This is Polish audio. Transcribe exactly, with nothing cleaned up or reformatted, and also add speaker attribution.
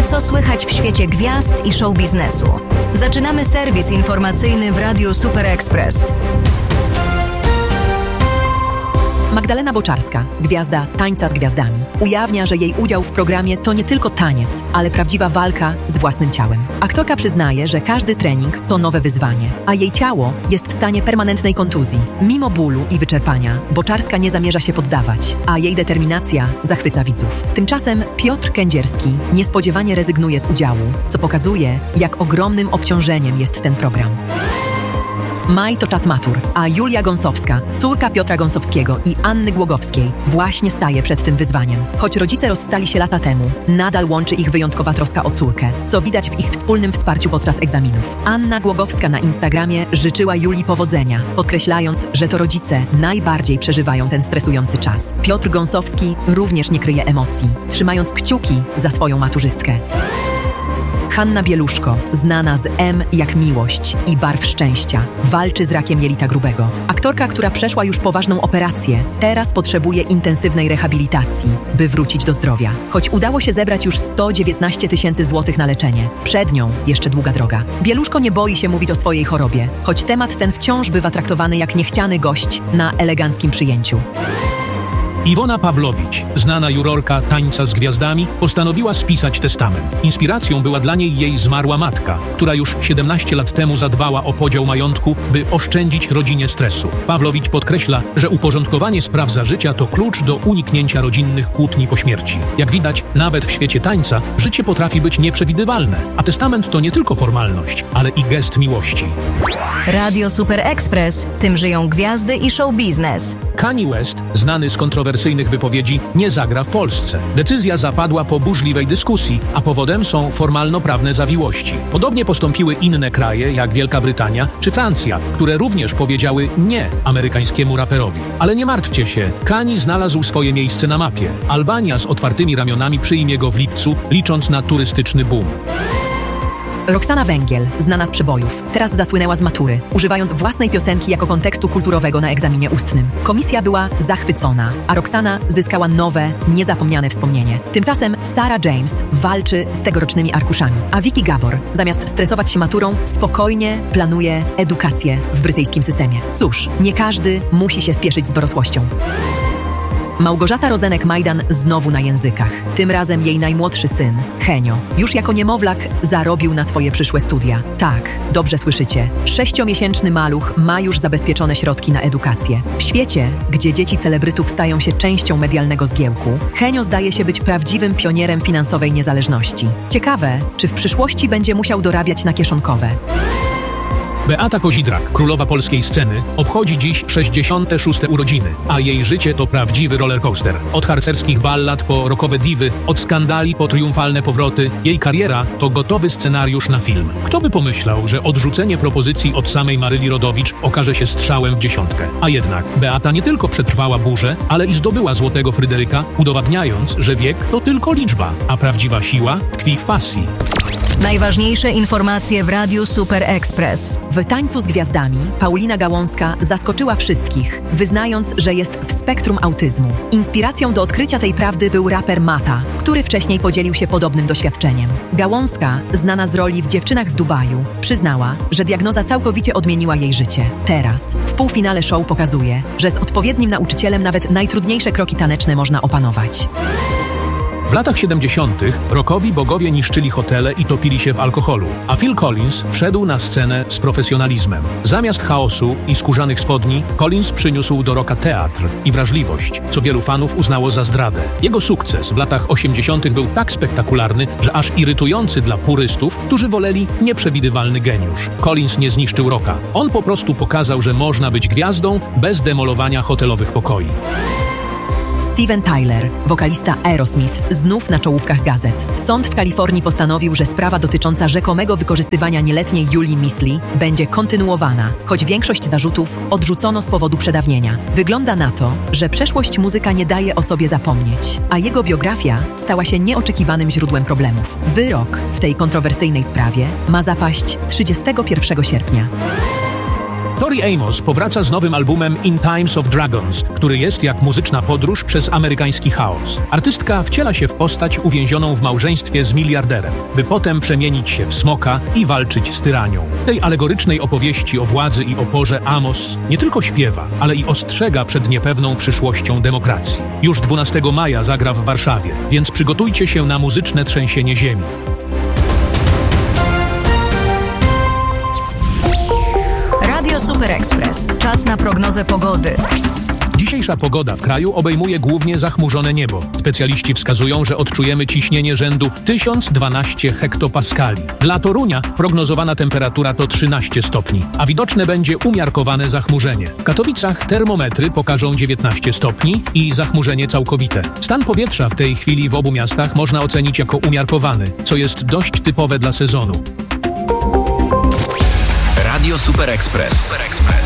Speaker 1: wiemy, co słychać w świecie gwiazd i show biznesu. Zaczynamy serwis informacyjny w Radiu Super Express.
Speaker 2: Magdalena Boczarska, gwiazda Tańca z Gwiazdami, ujawnia, że jej udział w programie to nie tylko taniec, ale prawdziwa walka z własnym ciałem. Aktorka przyznaje, że każdy trening to nowe wyzwanie, a jej ciało jest w stanie permanentnej kontuzji. Mimo bólu i wyczerpania, Boczarska nie zamierza się poddawać, a jej determinacja zachwyca widzów. Tymczasem Piotr Kędzierski niespodziewanie rezygnuje z udziału, co pokazuje, jak ogromnym obciążeniem jest ten program. Maj to czas matur, a Julia Gąsowska, córka Piotra Gąsowskiego i Anny Głogowskiej, właśnie staje przed tym wyzwaniem. Choć rodzice rozstali się lata temu, nadal łączy ich wyjątkowa troska o córkę, co widać w ich wspólnym wsparciu podczas egzaminów. Anna Głogowska na Instagramie życzyła Julii powodzenia, podkreślając, że to rodzice najbardziej przeżywają ten stresujący czas. Piotr Gąsowski również nie kryje emocji, trzymając kciuki za swoją maturzystkę. Hanna Bieluszko, znana z M jak miłość i Barw szczęścia, walczy z rakiem jelita grubego. Aktorka, która przeszła już poważną operację, teraz potrzebuje intensywnej rehabilitacji, by wrócić do zdrowia. Choć udało się zebrać już sto dziewiętnaście tysięcy złotych na leczenie, przed nią jeszcze długa droga. Bieluszko nie boi się mówić o swojej chorobie, choć temat ten wciąż bywa traktowany jak niechciany gość na eleganckim przyjęciu.
Speaker 3: Iwona Pawłowicz, znana jurorka Tańca z Gwiazdami, postanowiła spisać testament. Inspiracją była dla niej jej zmarła matka, która już siedemnaście lat temu zadbała o podział majątku, by oszczędzić rodzinie stresu. Pawłowicz podkreśla, że uporządkowanie spraw za życia to klucz do uniknięcia rodzinnych kłótni po śmierci. Jak widać, nawet w świecie tańca życie potrafi być nieprzewidywalne, a testament to nie tylko formalność, ale i gest miłości.
Speaker 1: Radio Super Express, tym żyją gwiazdy i show biznes.
Speaker 3: Kanye West, znany z kontrowersyjnych wypowiedzi, nie zagra w Polsce. Decyzja zapadła po burzliwej dyskusji, a powodem są formalno-prawne zawiłości. Podobnie postąpiły inne kraje, jak Wielka Brytania czy Francja, które również powiedziały nie amerykańskiemu raperowi. Ale nie martwcie się, Kanye znalazł swoje miejsce na mapie. Albania z otwartymi ramionami przyjmie go w lipcu, licząc na turystyczny boom.
Speaker 2: Roxana Węgiel, znana z przebojów, teraz zasłynęła z matury, używając własnej piosenki jako kontekstu kulturowego na egzaminie ustnym. Komisja była zachwycona, a Roxana zyskała nowe, niezapomniane wspomnienie. Tymczasem Sarah James walczy z tegorocznymi arkuszami, a Vicky Gabor, zamiast stresować się maturą, spokojnie planuje edukację w brytyjskim systemie. Cóż, nie każdy musi się spieszyć z dorosłością. Małgorzata Rozenek-Majdan znowu na językach. Tym razem jej najmłodszy syn, Henio, już jako niemowlak zarobił na swoje przyszłe studia. Tak, dobrze słyszycie. Sześciomiesięczny maluch ma już zabezpieczone środki na edukację. W świecie, gdzie dzieci celebrytów stają się częścią medialnego zgiełku, Henio zdaje się być prawdziwym pionierem finansowej niezależności. Ciekawe, czy w przyszłości będzie musiał dorabiać na kieszonkowe.
Speaker 3: Beata Kozidrak, królowa polskiej sceny, obchodzi dziś sześćdziesiąte szóste urodziny, a jej życie to prawdziwy rollercoaster. Od harcerskich ballad po rockowe diwy, od skandali po triumfalne powroty, jej kariera to gotowy scenariusz na film. Kto by pomyślał, że odrzucenie propozycji od samej Maryli Rodowicz okaże się strzałem w dziesiątkę. A jednak Beata nie tylko przetrwała burzę, ale i zdobyła złotego Fryderyka, udowadniając, że wiek to tylko liczba, a prawdziwa siła tkwi w pasji.
Speaker 1: Najważniejsze informacje w Radiu Super Express.
Speaker 2: W Tańcu z Gwiazdami Paulina Gałązka zaskoczyła wszystkich, wyznając, że jest w spektrum autyzmu. Inspiracją do odkrycia tej prawdy był raper Mata, który wcześniej podzielił się podobnym doświadczeniem. Gałązka, znana z roli w Dziewczynach z Dubaju, przyznała, że diagnoza całkowicie odmieniła jej życie. Teraz, w półfinale show pokazuje, że z odpowiednim nauczycielem nawet najtrudniejsze kroki taneczne można opanować.
Speaker 3: W latach siedemdziesiątych rockowi bogowie niszczyli hotele i topili się w alkoholu, a Phil Collins wszedł na scenę z profesjonalizmem. Zamiast chaosu i skórzanych spodni, Collins przyniósł do rocka teatr i wrażliwość, co wielu fanów uznało za zdradę. Jego sukces w latach osiemdziesiątych był tak spektakularny, że aż irytujący dla purystów, którzy woleli nieprzewidywalny geniusz. Collins nie zniszczył rocka. On po prostu pokazał, że można być gwiazdą bez demolowania hotelowych pokoi.
Speaker 2: Steven Tyler, wokalista Aerosmith, znów na czołówkach gazet. Sąd w Kalifornii postanowił, że sprawa dotycząca rzekomego wykorzystywania nieletniej Julii Misley będzie kontynuowana, choć większość zarzutów odrzucono z powodu przedawnienia. Wygląda na to, że przeszłość muzyka nie daje o sobie zapomnieć, a jego biografia stała się nieoczekiwanym źródłem problemów. Wyrok w tej kontrowersyjnej sprawie ma zapaść trzydziestego pierwszego sierpnia.
Speaker 3: Tori Amos powraca z nowym albumem In Times of Dragons, który jest jak muzyczna podróż przez amerykański chaos. Artystka wciela się w postać uwięzioną w małżeństwie z miliarderem, by potem przemienić się w smoka i walczyć z tyranią. W tej alegorycznej opowieści o władzy i oporze Amos nie tylko śpiewa, ale i ostrzega przed niepewną przyszłością demokracji. Już dwunastego maja zagra w Warszawie, więc przygotujcie się na muzyczne trzęsienie ziemi.
Speaker 1: Radio Super Express. Czas na prognozę pogody.
Speaker 3: Dzisiejsza pogoda w kraju obejmuje głównie zachmurzone niebo. Specjaliści wskazują, że odczujemy ciśnienie rzędu tysiąc dwanaście hektopaskali. Dla Torunia prognozowana temperatura to trzynaście stopni, a widoczne będzie umiarkowane zachmurzenie. W Katowicach termometry pokażą dziewiętnaście stopni i zachmurzenie całkowite. Stan powietrza w tej chwili w obu miastach można ocenić jako umiarkowany, co jest dość typowe dla sezonu.
Speaker 4: Radio Super Express.